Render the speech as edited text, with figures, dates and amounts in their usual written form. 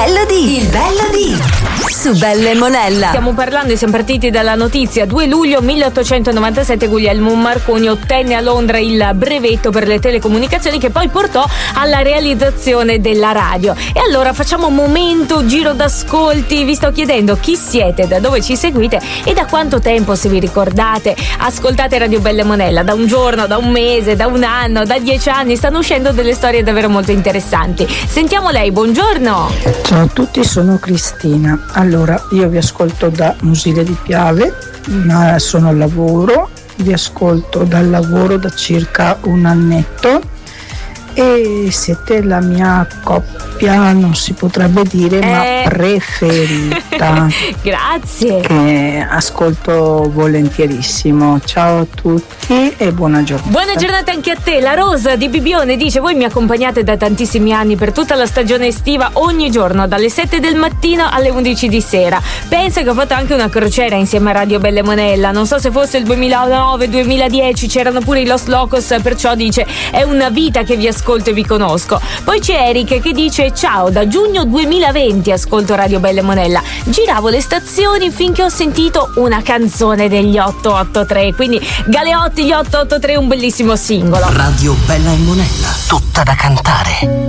Il bello di su Bella e Monella. Stiamo parlando e siamo partiti dalla notizia. 2 luglio 1897 Guglielmo Marconi ottenne a Londra il brevetto per le telecomunicazioni che poi portò alla realizzazione della radio. E allora facciamo un momento giro d'ascolti. Vi sto chiedendo chi siete, da dove ci seguite e da quanto tempo, se vi ricordate, ascoltate Radio Bella e Monella. Da un giorno, da un mese, da un anno, da 10 anni. Stanno uscendo delle storie davvero molto interessanti. Sentiamo lei, buongiorno. Ciao a tutti, sono Cristina. Allora, io vi ascolto da Musile di Piave, ma sono al lavoro, vi ascolto dal lavoro da circa un annetto e siete la mia coppia, non si potrebbe dire, ma preferita. Grazie. Che ascolto volentierissimo. Ciao a tutti e buona giornata. Buona giornata anche a te. La Rosa di Bibione dice: voi mi accompagnate da tantissimi anni per tutta la stagione estiva, ogni giorno dalle 7 del mattino alle 11 di sera. Penso che ho fatto anche una crociera insieme a Radio Bella e Monella, non so se fosse il 2009-2010, c'erano pure i Los Locos, perciò dice è una vita che vi ascolto e vi conosco. Poi c'è Eric che dice: ciao, da giugno 2020 ascolto Radio Bella e Monella, giravo le stazioni finché ho sentito una canzone degli 883, quindi Galeotti, gli 883, un bellissimo singolo. Radio Bella e Monella, tutta da cantare.